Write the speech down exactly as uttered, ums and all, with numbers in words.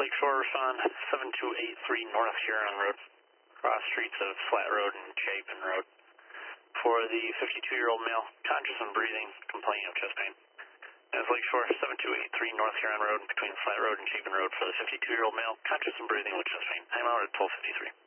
Lakeshore, respond seven two eight three North Huron Road, cross streets of Flat Road and Chapin Road. For the fifty-two-year-old male, conscious and breathing, complaining of chest pain. As Lakeshore, seven two eight three North Huron Road, between Flat Road and Chapin Road, for the fifty-two-year-old male, conscious and breathing with chest pain. I'm out at twelve fifty-three.